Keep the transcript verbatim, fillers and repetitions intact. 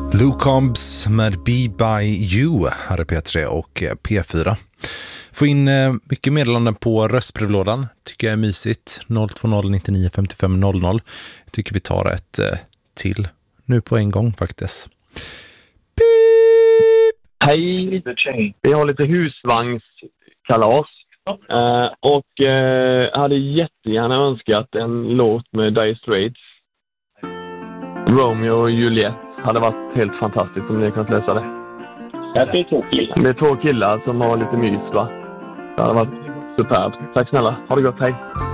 Luke Combs med Be By You här är P tre och P fyra. Få in mycket meddelanden på röstbrevlådan. Tycker jag är mysigt. noll två noll nio nio fem fem noll noll. Jag tycker vi tar ett till nu på en gång faktiskt. Beep! Hej! Vi har lite husvagnskalas. Uh, och uh, hade jättegärna önskat en låt med Dire Straits. Romeo och Juliet hade varit helt fantastiskt om ni kunnat lösa det. Det är två killar. Det är två killar som har lite mys, va? Det hade varit superb. Tack snälla. Ha det gott, hej.